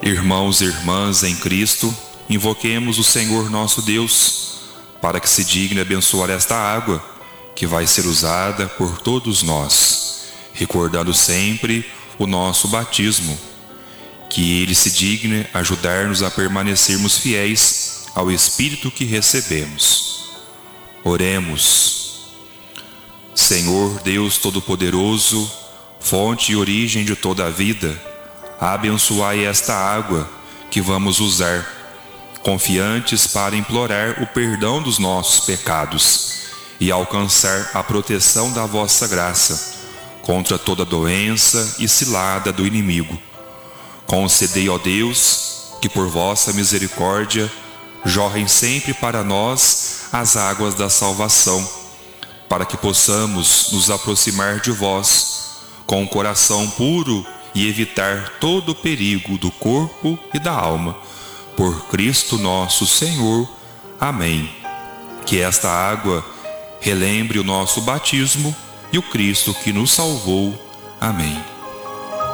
Irmãos e irmãs em Cristo, invoquemos o Senhor nosso Deus, para que se digne abençoar esta água, que vai ser usada por todos nós, recordando sempre o nosso batismo. Que Ele se digne ajudar-nos a permanecermos fiéis ao Espírito que recebemos. Oremos. Senhor Deus Todo-Poderoso, fonte e origem de toda a vida, abençoai esta água que vamos usar, confiantes para implorar o perdão dos nossos pecados e alcançar a proteção da vossa graça contra toda doença e cilada do inimigo. Concedei, ó Deus, que por vossa misericórdia jorrem sempre para nós as águas da salvação, para que possamos nos aproximar de vós com um coração puro e evitar todo o perigo do corpo e da alma. Por Cristo nosso Senhor. Amém. Que esta água relembre o nosso batismo e o Cristo que nos salvou. Amém.